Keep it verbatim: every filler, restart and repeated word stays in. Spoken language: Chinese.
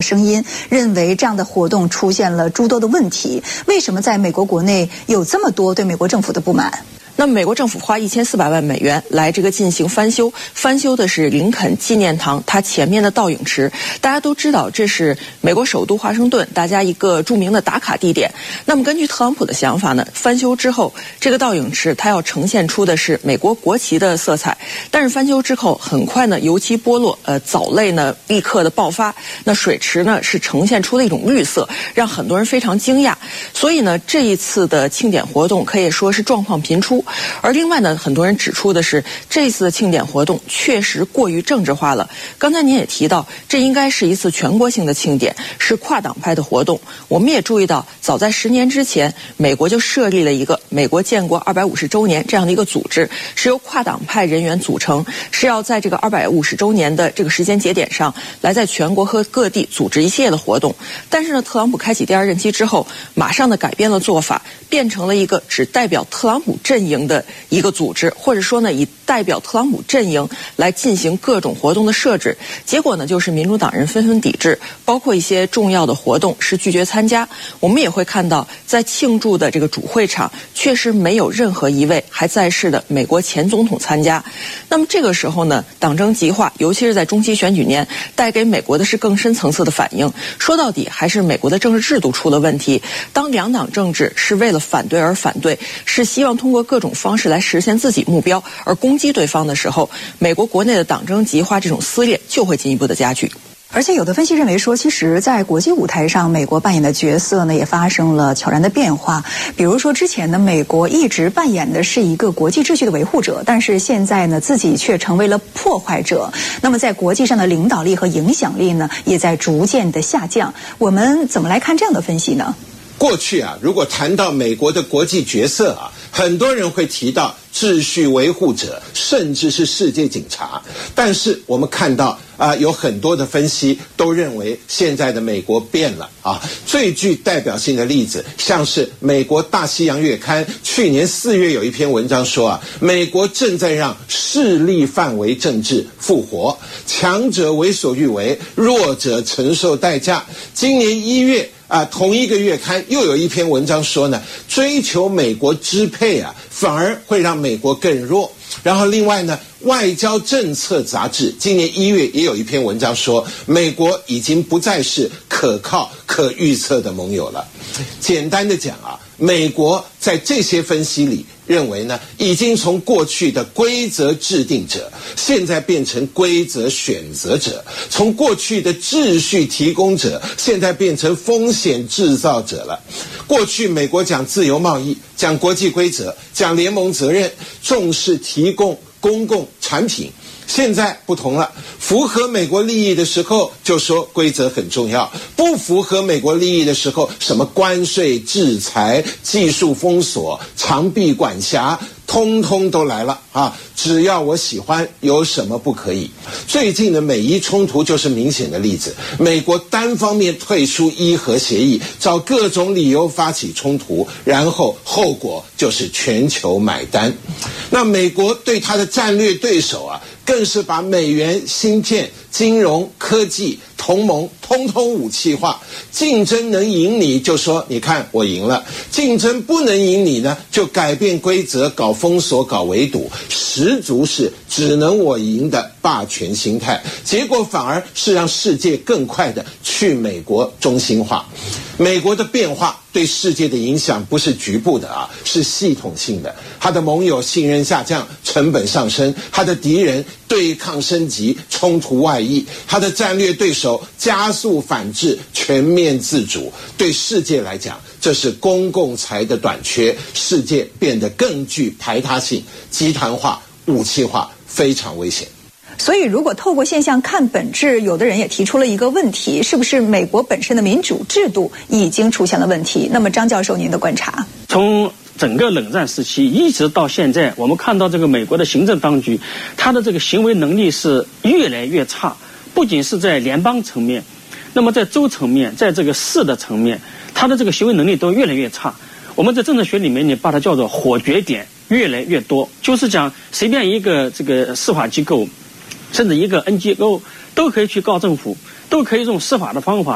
声音，认为这样的活动出现了诸多的问题。为什么在美国国内有这么多对美国政府的不满？ 那么美国政府花一千四百万美元来这个进行翻修，翻修的是林肯纪念堂，它前面的倒影池。大家都知道，这是美国首都华盛顿，大家一个著名的打卡地点。那么根据特朗普的想法呢，翻修之后，这个倒影池它要呈现出的是美国国旗的色彩。但是翻修之后，很快呢，油漆剥落，呃，藻类呢立刻的爆发，那水池呢是呈现出了一种绿色，让很多人非常惊讶。所以呢，这一次的庆典活动可以说是状况频出。而另外呢，很多人指出的是，这次的庆典活动确实过于政治化了。刚才您也提到，这应该是一次全国性的庆典，是跨党派的活动。我们也注意到，早在十年之前，美国就设立了一个美国建国二百五十周年这样的一个组织，是由跨党派人员组成，是要在这个二百五十周年的这个时间节点上，来在全国和各地组织一系列的活动。但是呢，特朗普开启第二任期之后，马上的改变了做法，变成了一个只代表特朗普阵营的一个组织，或者说呢，以代表特朗普阵营来进行各种活动的设置。结果呢，就是民主党人纷纷抵制，包括一些重要的活动是拒绝参加。我们也会看到，在庆祝的这个主会场，确实没有任何一位还在世的美国前总统参加。那么这个时候呢，党争极化，尤其是在中期选举年，带给美国的是更深层次的反应。说到底，还是美国的政治制度出了问题。当两党政治是为了反对而反对，是希望通过各种方式来实现自己目标而攻击对方的时候，美国国内的党争极化这种撕裂就会进一步的加剧。 而且有的分析认为说，其实在国际舞台上，美国扮演的角色呢也发生了悄然的变化。比如说之前呢，美国一直扮演的是一个国际秩序的维护者，但是现在呢，自己却成为了破坏者。那么在国际上的领导力和影响力呢，也在逐渐的下降。我们怎么来看这样的分析呢？ 过去啊，如果谈到美国的国际角色啊，很多人会提到秩序维护者，甚至是世界警察。但是我们看到啊，有很多的分析都认为现在的美国变了啊。最具代表性的例子，像是美国大西洋月刊去年四月有一篇文章说啊，美国正在让势力范围政治复活，强者为所欲为，弱者承受代价。今年一月。啊，同一个月刊又有一篇文章说呢，追求美国支配啊，反而会让美国更弱。然后另外呢，外交政策杂志今年一月也有一篇文章说，美国已经不再是可靠、可预测的盟友了。简单的讲啊，美国在这些分析里认为呢，已经从过去的规则制定者，现在变成规则选择者；从过去的秩序提供者，现在变成风险制造者了。过去美国讲自由贸易，讲国际规则，讲联盟责任，重视提供公共产品。现在不同了，符合美国利益的时候就说规则很重要，不符合美国利益的时候，什么关税、制裁、技术封锁、长臂管辖，通通都来了啊！只要我喜欢，有什么不可以？最近的美伊冲突就是明显的例子。美国单方面退出伊核协议，找各种理由发起冲突，然后后果就是全球买单。那美国对他的战略对手啊，更是把美元、芯片、金融、科技、同盟通通武器化。竞争能赢你就说你看我赢了，竞争不能赢你呢，就改变规则，搞封锁，搞围堵，十足是只能我赢的霸权心态。结果反而是让世界更快的去美国中心化。美国的变化对世界的影响不是局部的啊，是系统性的。他的盟友信任下降，成本上升；他的敌人对抗升级，冲突外溢；他的战略对手加速反制，全面自主。对世界来讲，这是公共财的短缺，世界变得更具排他性，集团化、武器化，非常危险。 所以如果透过现象看本质，有的人也提出了一个问题，是不是美国本身的民主制度已经出现了问题？那么张教授您的观察？ 从整个冷战时期一直到现在，我们看到这个美国的行政当局，它的这个行为能力是越来越差，不仅是在联邦层面，那么在州层面，在这个市的层面，它的这个行为能力都越来越差。我们在政治学里面，你把它叫做火决点越来越多，就是讲随便一个这个司法机构，甚至一个 N G O 都可以去告政府，都可以用司法的方法